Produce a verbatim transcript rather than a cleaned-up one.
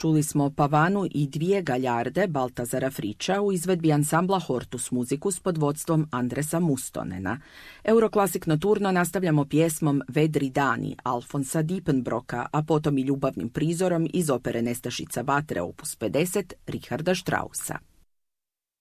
Čuli smo Pavanu i dvije galjarde Baltazara Friča u izvedbi ansambla Hortus Musicus pod vodstvom Andresa Mustonena. Euroklasik Noturno nastavljamo pjesmom Vedri dani Alfonsa Diepenbroka, a potom i ljubavnim prizorom iz opere Nestašica vatre opus pedeset Richarda Straussa.